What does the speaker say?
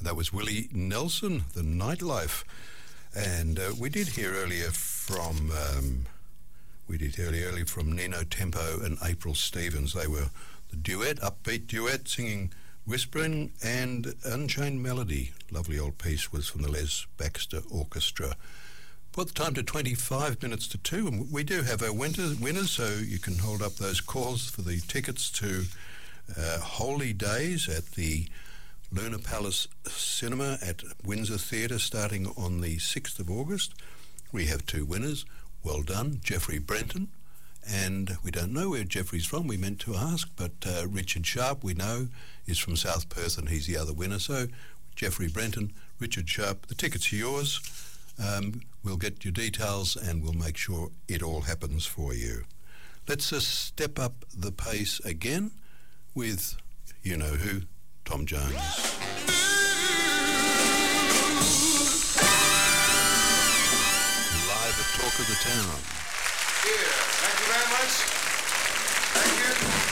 That was Willie Nelson, The Nightlife. And we did hear earlier from Nino Tempo and April Stevens. They were the duet, upbeat duet, singing Whispering and Unchained Melody. Lovely old piece was from the Les Baxter Orchestra. Put the time to 25 minutes to 2, and we do have our winners, so you can hold up those calls for the tickets to Holy Days at the Luna Palace Cinema at Windsor Theatre starting on the 6th of August. We have 2 winners. Well done, Jeffrey Brenton. And we don't know where Jeffrey's from. We meant to ask, but Richard Sharp, we know, is from South Perth, and he's the other winner. So Jeffrey Brenton, Richard Sharp, the tickets are yours. We'll get your details and we'll make sure it all happens for you. Let's step up the pace again with you know who, Tom Jones. Live at Talk of the Town. Yeah, thank you very much.